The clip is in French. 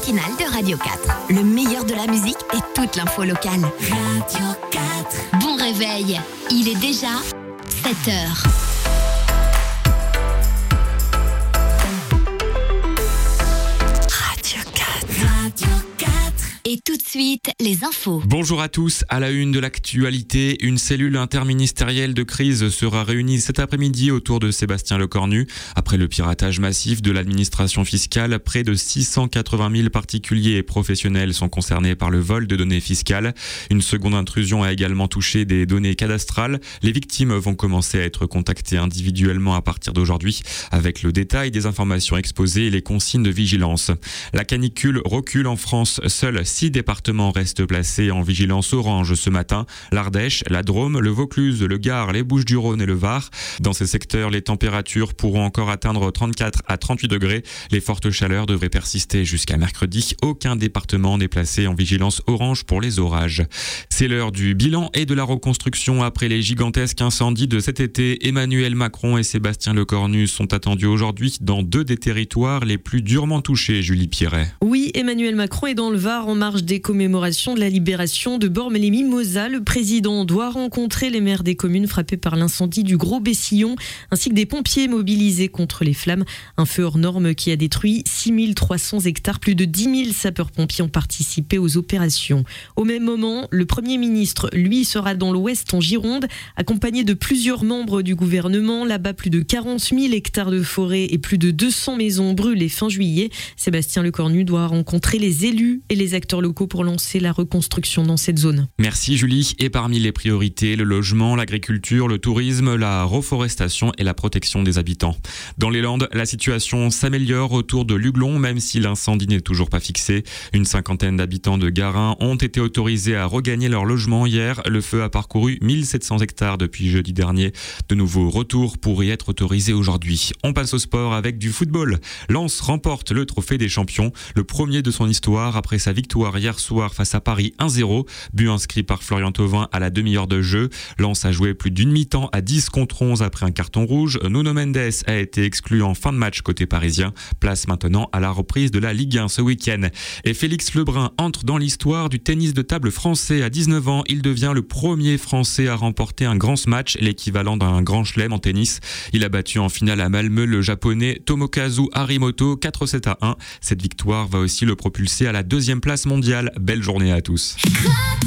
matinale de Radio 4. Le meilleur de la musique et toute l'info locale. Radio 4. Bon réveil, il est déjà 7h. Radio 4. Radio 4. Et tout de suite, les infos. Bonjour à tous. À la une de l'actualité, une cellule interministérielle de crise sera réunie cet après-midi autour de Sébastien Lecornu. Après le piratage massif de l'administration fiscale, près de 680 000 particuliers et professionnels sont concernés par le vol de données fiscales. Une seconde intrusion a également touché des données cadastrales. Les victimes vont commencer à être contactées individuellement à partir d'aujourd'hui, avec le détail des informations exposées et les consignes de vigilance. La canicule recule en France. Seuls 6 départements restent placés en vigilance orange ce matin. L'Ardèche, la Drôme, le Vaucluse, le Gard, les Bouches-du-Rhône et le Var. Dans ces secteurs, les températures pourront encore atteindre 34 à 38 degrés. Les fortes chaleurs devraient persister jusqu'à mercredi. Aucun département n'est placé en vigilance orange pour les orages. C'est l'heure du bilan et de la reconstruction après les gigantesques incendies de cet été. Emmanuel Macron et Sébastien Lecornu sont attendus aujourd'hui dans 2 des territoires les plus durement touchés, Julie Pierret. Oui, Emmanuel Macron est dans le Var en marge des commémorations de la libération de Bormes-les-Mimosas. Le président doit rencontrer les maires des communes frappées par l'incendie du Gros Bessillon, ainsi que des pompiers mobilisés contre les flammes. Un feu hors norme qui a détruit 6300 hectares. Plus de 10 000 sapeurs-pompiers ont participé aux opérations. Au même moment, le Premier ministre, lui, sera dans l'Ouest, en Gironde, accompagné de plusieurs membres du gouvernement. Là-bas, plus de 40 000 hectares de forêt et plus de 200 maisons brûlées fin juillet. Sébastien Lecornu doit rencontrer les élus et les acteurs locaux pour lancer la reconstruction dans cette zone. Merci Julie. Et parmi les priorités, le logement, l'agriculture, le tourisme, la reforestation et la protection des habitants. Dans les Landes, la situation s'améliore autour de Luglon, même si l'incendie n'est toujours pas fixé. Une cinquantaine d'habitants de Garin ont été autorisés à regagner leur logement hier. Le feu a parcouru 1700 hectares depuis jeudi dernier. De nouveaux retours pourraient être autorisés aujourd'hui. On passe au sport avec du football. Lens remporte le trophée des champions, le premier de son histoire après sa victoire hier soir face à Paris 1-0. But inscrit par Florian Thauvin à la demi-heure de jeu. Lens a joué plus d'une mi-temps à 10 contre 11 après un carton rouge. Nuno Mendes a été exclu en fin de match côté parisien. Place maintenant à la reprise de la Ligue 1 ce week-end. Et Félix Lebrun entre dans l'histoire du tennis de table français. À 19 ans, il devient le premier Français à remporter un grand smash, l'équivalent d'un grand chelem en tennis. Il a battu en finale à Malmö le japonais Tomokazu Harimoto 4-7-1. Cette victoire va aussi le propulser à la 2e place mondiale. Belle journée à tous.